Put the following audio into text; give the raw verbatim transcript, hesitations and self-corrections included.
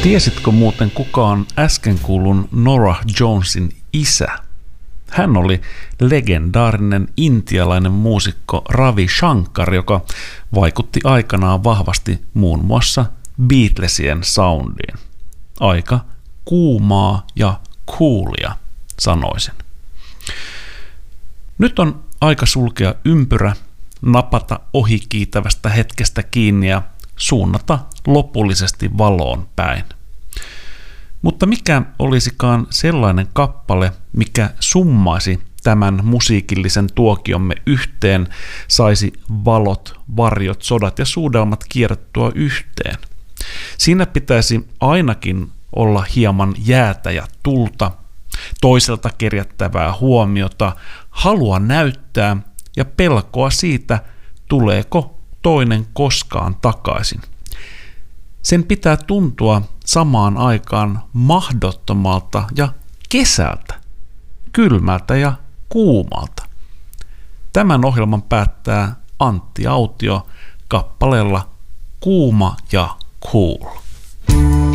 Tiesitkö muuten, kuka on äsken kuulun Norah Jonesin isä? Hän oli legendaarinen intialainen muusikko Ravi Shankar, joka vaikutti aikanaan vahvasti muun muassa Beatlesien soundiin. Aika kuumaa ja coolia, sanoisin. Nyt on aika sulkea ympyrä, napata ohikiitävästä hetkestä kiinni ja suunnata lopullisesti valoon päin. Mutta mikä olisikaan sellainen kappale, mikä summaisi tämän musiikillisen tuokiomme yhteen, saisi valot, varjot, sodat ja suudelmat kierrettyä yhteen? Siinä pitäisi ainakin olla hieman jäätä ja tulta, toiselta kerjättävää huomiota, halua näyttää ja pelkoa siitä, tuleeko toinen koskaan takaisin. Sen pitää tuntua samaan aikaan mahdottomalta ja kesältä, kylmältä ja kuumalta. Tämän ohjelman päättää Antti Autio kappaleella Kuuma ja Cool.